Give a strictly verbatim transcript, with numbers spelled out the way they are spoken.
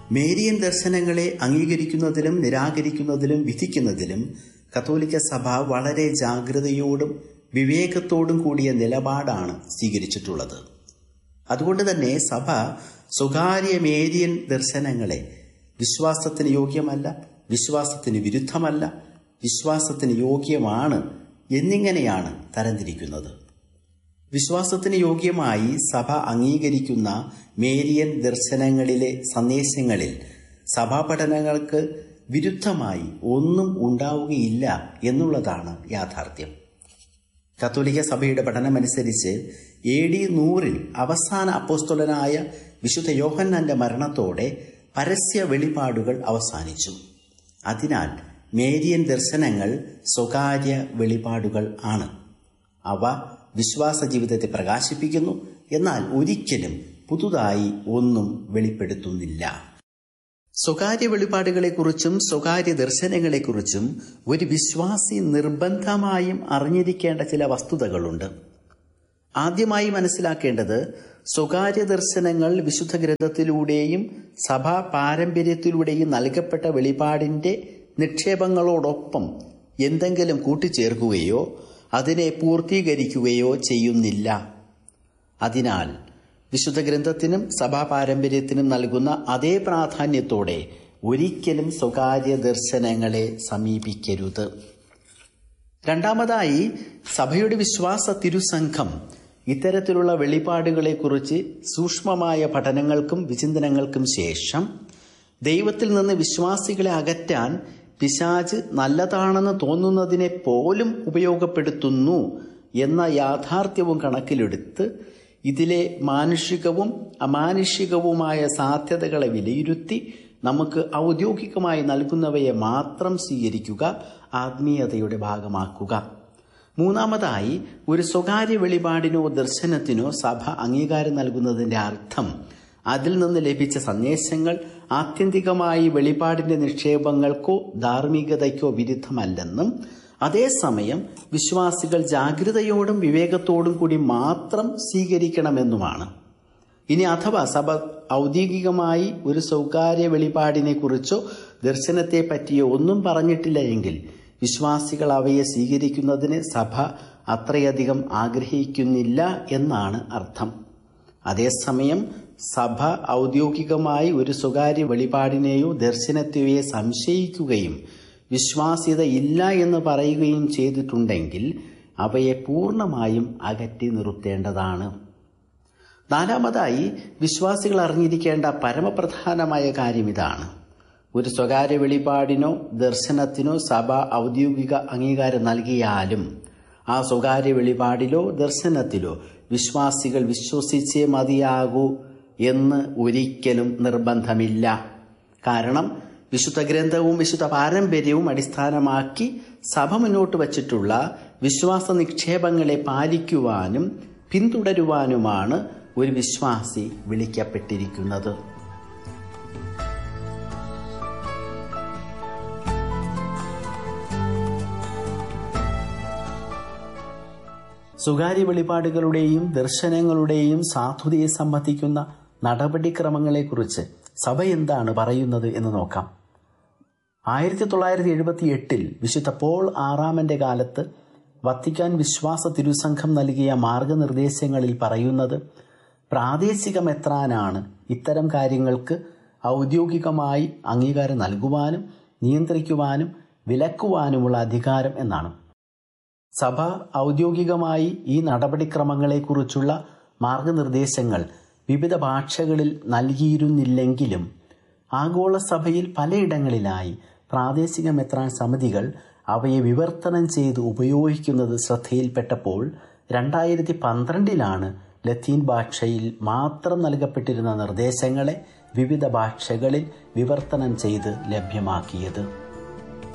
Marian ദർശനങ്ങളെ അംഗീകരിക്കുന്നതിലും നിരാകരിക്കുന്നതിലും വിധിക്കുന്നതിലും കത്തോലിക്ക സഭ വളരെ ജാഗ്രതയോടും വിവേകത്തോടും കൂടിയ നിലപാടാണ് സ്വീകരിച്ചിട്ടുള്ളത്. അതുകൊണ്ട് തന്നെ സഭ സ്വകാര്യ മേരിയൻ ദർശനങ്ങളെ വിശ്വാസത്തിന് യോഗ്യമല്ല, വിശ്വാസത്തിന് വിരുദ്ധമല്ല, വിശ്വാസത്തിന് യോഗ്യമാണ് എന്നിങ്ങനെയാണ് തരംതിരിക്കുന്നത്. വിശ്വാസത്തിന് യോഗ്യമായി സഭ അംഗീകരിക്കുന്ന മേരിയൻ ദർശനങ്ങളിലെ സന്ദേശങ്ങളിൽ സഭാപഠനങ്ങൾക്ക് വിരുദ്ധമായി ഒന്നും ഉണ്ടാവുകയില്ല എന്നുള്ളതാണ് യാഥാർത്ഥ്യം. കത്തോലിക്ക സഭയുടെ പഠനമനുസരിച്ച് എ ഡി നൂറിൽ അവസാന അപ്പോസ്തലനായ വിശുദ്ധ യോഹന്നാന്റെ മരണത്തോടെ പരസ്യ വെളിപാടുകൾ അവസാനിച്ചു. അതിനാൽ മേരിയൻ ദർശനങ്ങൾ സ്വകാര്യ വെളിപാടുകൾ ആണ്. അവ വിശ്വാസ ജീവിതത്തെ പ്രകാശിപ്പിക്കുന്നു, എന്നാൽ ഒരിക്കലും പുതുതായി ഒന്നും വെളിപ്പെടുത്തുന്നില്ല. സ്വകാര്യ വെളിപാടുകളെക്കുറിച്ചും സ്വകാര്യ ദർശനങ്ങളെക്കുറിച്ചും ഒരു വിശ്വാസി നിർബന്ധമായും അറിഞ്ഞിരിക്കേണ്ട ചില വസ്തുതകളുണ്ട്. ആദ്യമായി മനസ്സിലാക്കേണ്ടത് സ്വകാര്യ ദർശനങ്ങൾ വിശുദ്ധ ഗ്രന്ഥത്തിലൂടെയും സഭാ പാരമ്പര്യത്തിലൂടെയും നൽകപ്പെട്ട വെളിപാടിന്റെ നിക്ഷേപങ്ങളോടൊപ്പം എന്തെങ്കിലും കൂട്ടിച്ചേർക്കുകയോ അതിനെ പൂർത്തീകരിക്കുകയോ ചെയ്യുന്നില്ല. അതിനാൽ വിശുദ്ധ ഗ്രന്ഥത്തിനും സഭാ പാരമ്പര്യത്തിനും നൽകുന്ന അതേ പ്രാധാന്യത്തോടെ ഒരിക്കലും സ്വകാര്യ ദർശനങ്ങളെ സമീപിക്കരുത്. രണ്ടാമതായി, സഭയുടെ വിശ്വാസ തിരുസംഘം ഇത്തരത്തിലുള്ള വെളിപാടുകളെക്കുറിച്ച് സൂക്ഷ്മമായ പഠനങ്ങൾക്കും വിചിന്തനങ്ങൾക്കും ശേഷം ദൈവത്തിൽ നിന്ന് വിശ്വാസികളെ അകറ്റാൻ പിശാച് നല്ലതാണെന്ന് തോന്നുന്നതിനെ പോലും ഉപയോഗപ്പെടുത്തുന്നു എന്ന യാഥാർത്ഥ്യവും കണക്കിലെടുത്ത് ഇതിലെ മാനുഷികവും അമാനുഷികവുമായ സാധ്യതകളെ വിലയിരുത്തി നമുക്ക് ഔദ്യോഗികമായി നൽകുന്നവയെ മാത്രം സ്വീകരിക്കുക, ആത്മീയതയുടെ ഭാഗമാക്കുക. മൂന്നാമതായി, ഒരു സ്വകാര്യ വെളിപാടിനോ ദർശനത്തിനോ സഭ അംഗീകാരം നൽകുന്നതിന്റെ അർത്ഥം അതിൽ നിന്ന് ലഭിച്ച സന്ദേശങ്ങൾ ആത്യന്തികമായി വെളിപാടിന്റെ നിക്ഷേപങ്ങൾക്കോ ധാർമ്മികതയ്ക്കോ വിരുദ്ധമല്ലെന്നും അതേസമയം വിശ്വാസികൾ ജാഗ്രതയോടും വിവേകത്തോടും കൂടി മാത്രം സ്വീകരിക്കണമെന്നുമാണ്. ഇനി അഥവാ സഭ ഔദ്യോഗികമായി ഒരു സ്വകാര്യ വെളിപാടിനെ കുറിച്ചോ ദർശനത്തെ പറ്റിയോ ഒന്നും പറഞ്ഞിട്ടില്ല എങ്കിൽ വിശ്വാസികൾ അവയെ സ്വീകരിക്കുന്നതിന് സഭ അത്രയധികം ആഗ്രഹിക്കുന്നില്ല എന്നാണ് അർത്ഥം. അതേസമയം സഭ ഔദ്യോഗികമായി ഒരു സ്വകാര്യ വെളിപാടിനെയോ ദർശനത്തെയോ സംശയിക്കുകയും വിശ്വാസ്യത ഇല്ല എന്ന് പറയുകയും ചെയ്തിട്ടുണ്ടെങ്കിൽ അവയെ പൂർണ്ണമായും അകറ്റി നിർത്തേണ്ടതാണ്. നാലാമതായി, വിശ്വാസികൾ അറിഞ്ഞിരിക്കേണ്ട പരമപ്രധാനമായ കാര്യം ഇതാണ്: ഒരു സ്വകാര്യ വെളിപാടിനോ ദർശനത്തിനോ സഭ ഔദ്യോഗിക അംഗീകാരം നൽകിയാലും ആ സ്വകാര്യ വെളിപാടിലോ ദർശനത്തിലോ വിശ്വാസികൾ വിശ്വസിച്ചേ മതിയാകൂ എന്ന് ഒരിക്കലും നിർബന്ധമില്ല. കാരണം വിശുദ്ധ ഗ്രന്ഥവും വിശുദ്ധ പാരമ്പര്യവും അടിസ്ഥാനമാക്കി സഭ മുന്നോട്ട് വച്ചിട്ടുള്ള വിശ്വാസ നിക്ഷേപങ്ങളെ പാലിക്കുവാനും പിന്തുടരുവാനുമാണ് ഒരു വിശ്വാസി വിളിക്കപ്പെട്ടിരിക്കുന്നത്. സ്വകാര്യ വെളിപാടുകളുടെയും ദർശനങ്ങളുടെയും സാധുതയെ സംബന്ധിക്കുന്ന നടപടിക്രമങ്ങളെക്കുറിച്ച് സഭ എന്താണ് പറയുന്നത് എന്ന് നോക്കാം. ആയിരത്തി തൊള്ളായിരത്തി എഴുപത്തി എട്ടിൽ വിശുദ്ധ പോൾ ആറാമന്റെ കാലത്ത് വത്തിക്കാൻ വിശ്വാസ തിരുസംഘം നൽകിയ മാർഗനിർദ്ദേശങ്ങളിൽ പറയുന്നത്, പ്രാദേശിക മെത്രാനാണ് ഇത്തരം കാര്യങ്ങൾക്ക് ഔദ്യോഗികമായി അംഗീകാരം നൽകുവാനും നിയന്ത്രിക്കുവാനും വിലക്കുവാനുമുള്ള അധികാരം എന്നാണ്. സഭ ഔദ്യോഗികമായി ഈ നടപടിക്രമങ്ങളെക്കുറിച്ചുള്ള മാർഗനിർദ്ദേശങ്ങൾ വിവിധ ഭാഷകളിൽ നൽകിയിരുന്നില്ലെങ്കിലും ആഗോള സഭയിൽ പലയിടങ്ങളിലായി പ്രാദേശിക മെത്രാൻ സമിതികൾ അവയെ വിവർത്തനം ചെയ്ത് ഉപയോഗിക്കുന്നത് ശ്രദ്ധയിൽപ്പെട്ടപ്പോൾ രണ്ടായിരത്തി പന്ത്രണ്ടിലാണ് ലത്തീൻ ഭാഷയിൽ മാത്രം നൽകപ്പെട്ടിരുന്ന നിർദ്ദേശങ്ങളെ വിവിധ ഭാഷകളിൽ വിവർത്തനം ചെയ്ത് ലഭ്യമാക്കിയത്.